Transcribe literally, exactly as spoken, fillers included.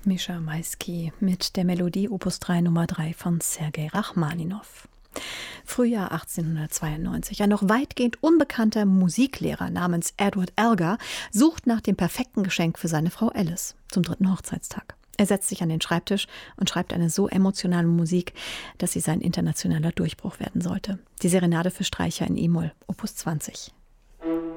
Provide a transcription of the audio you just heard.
Mischa Maisky mit der Melodie Opus drei Nummer drei von Sergei Rachmaninow. Frühjahr achtzehnhundertzweiundneunzig. Ein noch weitgehend unbekannter Musiklehrer namens Edward Elgar sucht nach dem perfekten Geschenk für seine Frau Alice zum dritten Hochzeitstag. Er setzt sich an den Schreibtisch und schreibt eine so emotionale Musik, dass sie sein internationaler Durchbruch werden sollte. Die Serenade für Streicher in E-Moll, Opus zwanzig.